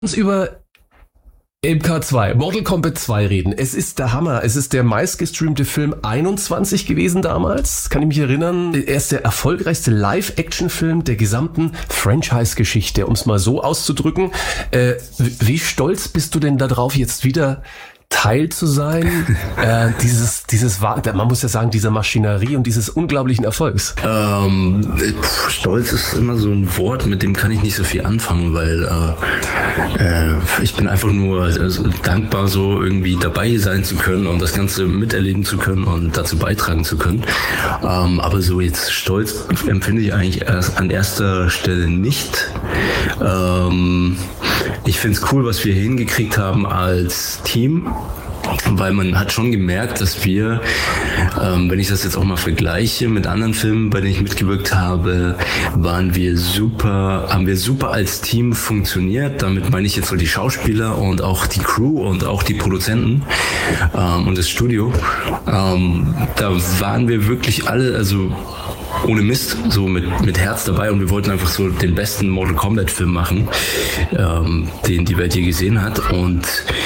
Uns über MK2, Mortal Kombat 2 reden. Es ist der Hammer. Es ist der meistgestreamte Film 21 gewesen damals. Kann ich mich erinnern. Er ist der erfolgreichste Live-Action-Film der gesamten Franchise-Geschichte, um es mal so auszudrücken. Wie stolz bist du denn darauf, jetzt wieder Teil zu sein, man muss ja sagen, dieser Maschinerie und dieses unglaublichen Erfolgs? Stolz ist immer so ein Wort, mit dem kann ich nicht so viel anfangen, weil ich bin einfach nur dankbar, so irgendwie dabei sein zu können und das Ganze miterleben zu können und dazu beitragen zu können. Aber so jetzt Stolz empfinde ich eigentlich erst an erster Stelle nicht. Ich finde es cool, was wir hingekriegt haben als Team, weil man hat schon gemerkt, dass wir, wenn ich das jetzt auch mal vergleiche mit anderen Filmen, bei denen ich mitgewirkt habe, haben wir super als Team funktioniert. Damit meine ich jetzt so die Schauspieler und auch die Crew und auch die Produzenten und das Studio. Da waren wir wirklich alle, also ohne Mist, so mit Herz dabei, und wir wollten einfach so den besten Mortal Kombat Film machen, den die Welt je gesehen hat. Und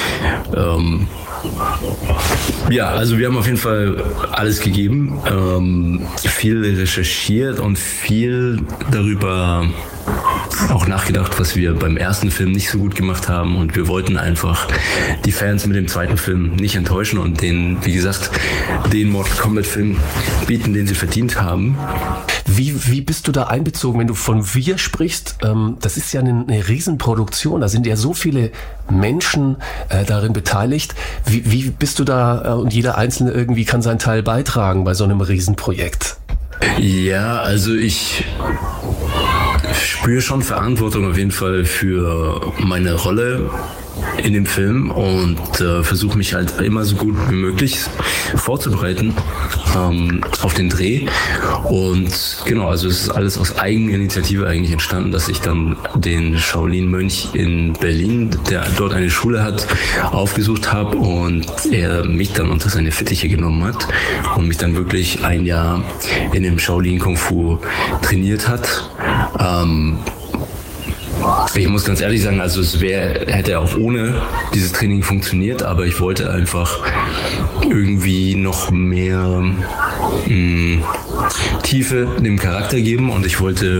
ja, also wir haben auf jeden Fall alles gegeben, viel recherchiert und viel darüber auch nachgedacht, was wir beim ersten Film nicht so gut gemacht haben, und wir wollten einfach die Fans mit dem zweiten Film nicht enttäuschen und denen, wie gesagt, den Mortal Kombat Film bieten, den sie verdient haben. Wie bist du da einbezogen, wenn du von wir sprichst? Das ist ja eine Riesenproduktion, da sind ja so viele Menschen darin beteiligt. Wie bist du da, und jeder Einzelne irgendwie kann seinen Teil beitragen bei so einem Riesenprojekt? Ja, also ich spüre schon Verantwortung auf jeden Fall für meine Rolle in dem Film und versuche mich halt immer so gut wie möglich vorzubereiten auf den Dreh. Und genau, also es ist alles aus Eigeninitiative eigentlich entstanden, dass ich dann den Shaolin-Mönch in Berlin, der dort eine Schule hat, aufgesucht habe und er mich dann unter seine Fittiche genommen hat und mich dann wirklich ein Jahr in dem Shaolin Kung Fu trainiert hat. Ich muss ganz ehrlich sagen, also hätte auch ohne dieses Training funktioniert, aber ich wollte einfach irgendwie noch mehr Tiefe dem Charakter geben, und ich wollte,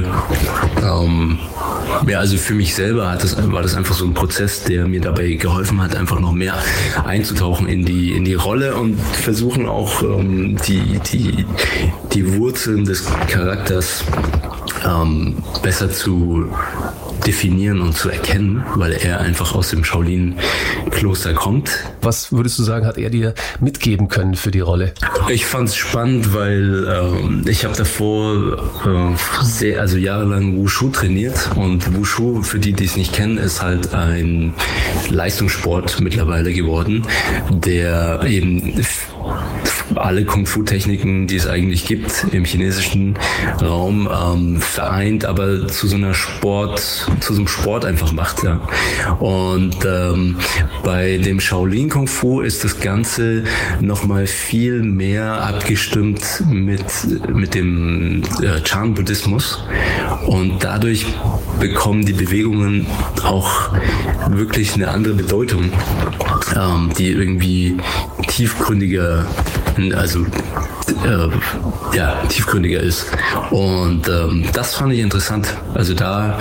also für mich selber war das einfach so ein Prozess, der mir dabei geholfen hat, einfach noch mehr einzutauchen in die Rolle und versuchen auch die Wurzeln des Charakters besser zu definieren und zu erkennen, weil er einfach aus dem Shaolin-Kloster kommt. Was würdest du sagen, hat er dir mitgeben können für die Rolle? Ich fand es spannend, weil ich habe davor jahrelang Wushu trainiert, und Wushu, für die es nicht kennen, ist halt ein Leistungssport mittlerweile geworden, der eben alle Kung-Fu-Techniken, die es eigentlich gibt im chinesischen Raum, vereint, aber zu so einem Sport einfach macht. Ja. Und bei dem Shaolin Kung Fu ist das Ganze nochmal viel mehr abgestimmt mit dem Chan-Buddhismus, und dadurch bekommen die Bewegungen auch wirklich eine andere Bedeutung, die irgendwie tiefgründiger ist. Und das fand ich interessant. Also da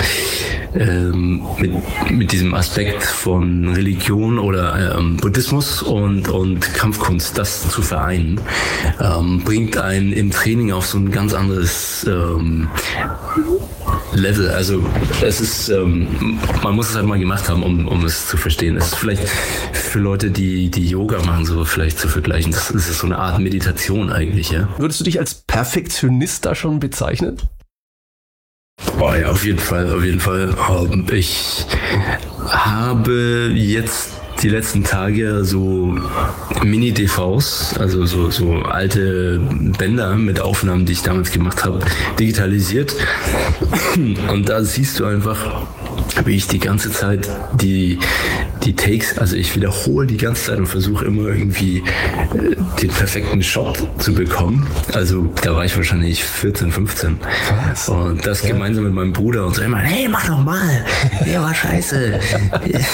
mit diesem Aspekt von Religion oder Buddhismus und Kampfkunst, das zu vereinen, bringt einen im Training auf so ein ganz anderes Level. Also es ist, man muss es halt mal gemacht haben, um es zu verstehen. Es ist vielleicht für Leute, die Yoga machen, so vielleicht zu vergleichen. Das ist so eine Art Meditation eigentlich, ja. Würdest du dich als Perfektionist da schon bezeichnen? Oh ja, auf jeden Fall. Ich habe jetzt die letzten Tage so Mini-DVs, also so alte Bänder mit Aufnahmen, die ich damals gemacht habe, digitalisiert. Und da siehst du einfach, wie ich die ganze Zeit die die Takes, also ich wiederhole die ganze Zeit und versuche immer irgendwie den perfekten Shot zu bekommen. Also da war ich wahrscheinlich 14, 15. Was? Und das gemeinsam mit meinem Bruder und so immer, hey, mach doch mal. Der war scheiße.